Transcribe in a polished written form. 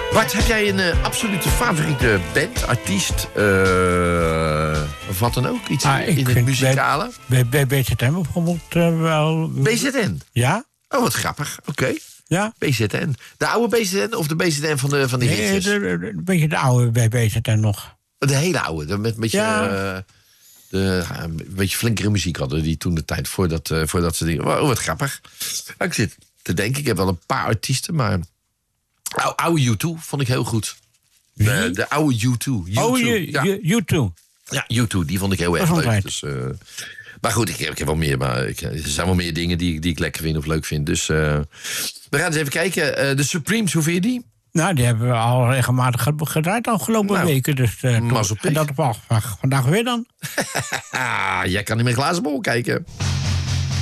Bart, heb jij een absolute favoriete band, artiest, of wat dan ook? Iets in het muzikale? Bij BZN bijvoorbeeld wel. BZN? Ja. Oh, wat grappig. Oké. Ja. BZN. De oude BZN of de BZN van de hitjes? Een beetje de oude bij BZN nog. De hele oude, met een beetje... een beetje flinkere muziek hadden die toen de tijd voordat ze dingen. Oh, wat grappig. Ik zit te denken, ik heb wel een paar artiesten, maar oude U2 vond ik heel goed. De oude U2. U2. Ja, U2, die vond ik heel erg leuk. Dus, maar goed, ik heb wel meer, maar er zijn wel meer dingen die ik lekker vind of leuk vind. Dus we gaan eens even kijken. De Supremes, hoe vind je die? Nou, die hebben we al regelmatig gedraaid de afgelopen weken. Dus en dat vandaag weer dan. Jij kan niet met glazen bol kijken.